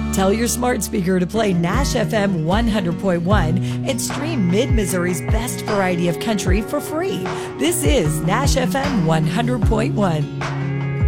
Tell your smart speaker to play Nash FM 100.1 and stream Mid-Missouri's best variety of country for free. This is Nash FM 100.1.